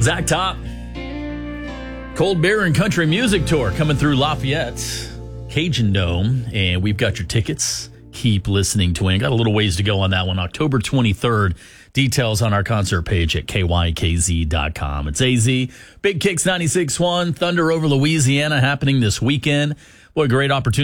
Zach Top. Cold Beer and Country Music Tour coming through Lafayette, Cajun Dome, and we've got your tickets. Keep listening to it. Got a little ways to go on that one. October 23rd. Details on our concert page at kykz.com. It's AZ. Big Kicks 96.1. Thunder over Louisiana happening this weekend. What a great opportunity.